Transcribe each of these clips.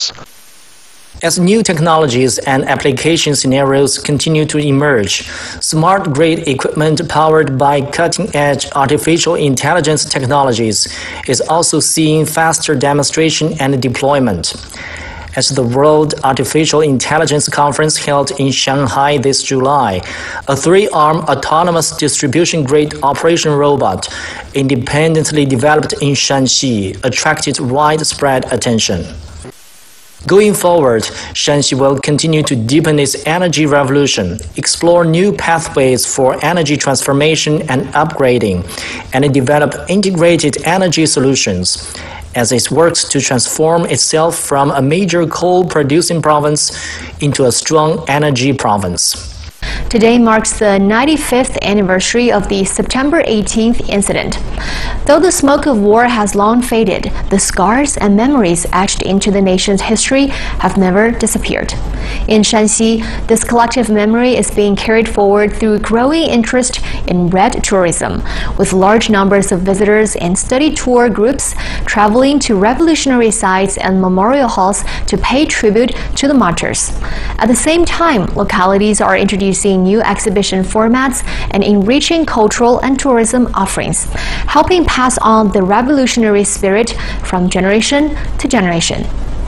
As new technologies and application scenarios continue to emerge, smart grid equipment powered by cutting-edge artificial intelligence technologies is also seeing faster demonstration and deployment. At the World Artificial Intelligence Conference held in Shanghai this July, a three-arm autonomous distribution grid operation robot, independently developed in Shanxi, attracted widespread attention. Going forward, Shanxi will continue to deepen its energy revolution, explore new pathways for energy transformation and upgrading, and develop integrated energy solutions as it works to transform itself from a major coal-producing province into a strong energy province. Today marks the 95th anniversary of the September 18th incident. Though the smoke of war has long faded, the scars and memories etched into the nation's history have never disappeared. In Shanxi, this collective memory is being carried forward through growing interest in red tourism, with large numbers of visitors and study tour groups traveling to revolutionary sites and memorial halls to pay tribute to the martyrs. At the same time, localities are introducing new exhibition formats and enriching cultural and tourism offerings, helping pass on the revolutionary spirit from generation to generation.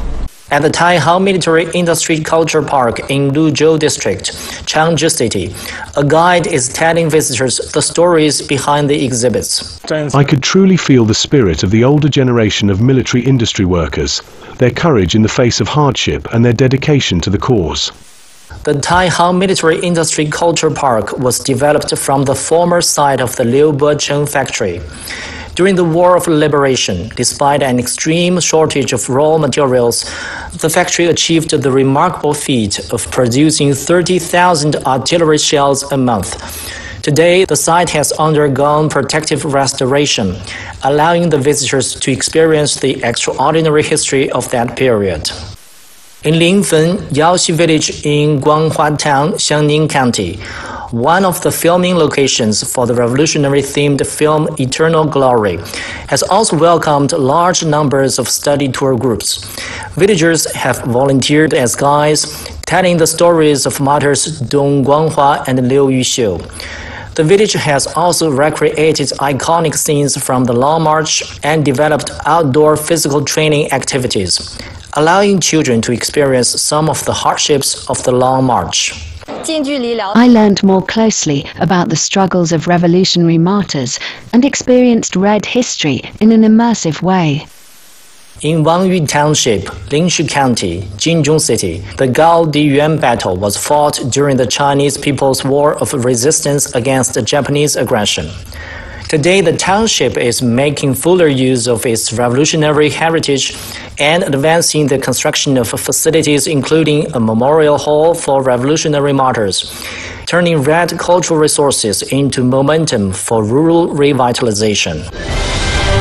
At the Taihao Military Industry Culture Park in Luzhou District, Changzhou City, a guide is telling visitors the stories behind the exhibits. I could truly feel the spirit of the older generation of military industry workers, their courage in the face of hardship and their dedication to the cause. The Taihao Military Industry Culture Park was developed from the former site of the Liu Bocheng factory. During the War of Liberation, despite an extreme shortage of raw materials, the factory achieved the remarkable feat of producing 30,000 artillery shells a month. Today, the site has undergone protective restoration, allowing the visitors to experience the extraordinary history of that period. In Lingfen, Yaoxi Village in Guanghua Town, Xiangning County, one of the filming locations for the revolutionary-themed film Eternal Glory, has also welcomed large numbers of study tour groups. Villagers have volunteered as guides, telling the stories of martyrs Dong Guanghua and Liu Yuxiu. The village has also recreated iconic scenes from the Long March and developed outdoor physical training activities, allowing children to experience some of the hardships of the Long March. I learned more closely about the struggles of revolutionary martyrs and experienced red history in an immersive way. In Wangyu Township, Lingshu County, Jinzhong City, the Gao Diyuan battle was fought during the Chinese People's War of Resistance against Japanese aggression. Today, the township is making fuller use of its revolutionary heritage and advancing the construction of facilities including a memorial hall for revolutionary martyrs, turning red cultural resources into momentum for rural revitalization.